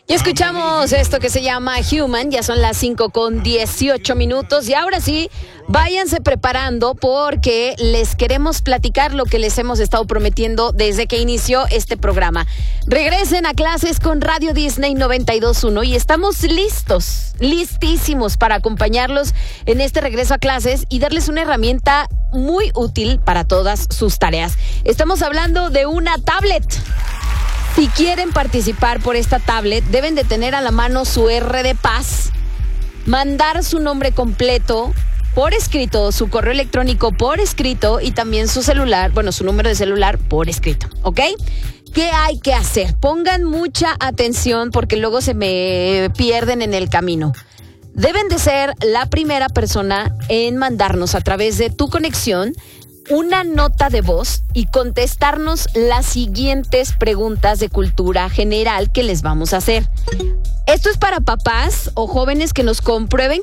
Y escuchamos esto que se llama Human, ya son las 5:18 y ahora sí, váyanse preparando porque les queremos platicar lo que les hemos estado prometiendo desde que inició este programa. Regresen a clases con Radio Disney 92.1 y estamos listísimos para acompañarlos en este regreso a clases y darles una herramienta muy útil para todas sus tareas. Estamos hablando de una tablet. Si quieren participar por esta tablet, deben de tener a la mano su RD-Paz, mandar su nombre completo por escrito, su correo electrónico por escrito y también su celular, su número de celular por escrito, ¿ok? ¿Qué hay que hacer? Pongan mucha atención porque luego se me pierden en el camino. Deben de ser la primera persona en mandarnos a través de tu conexión una nota de voz y contestarnos las siguientes preguntas de cultura general que les vamos a hacer. Esto es para papás o jóvenes que nos comprueben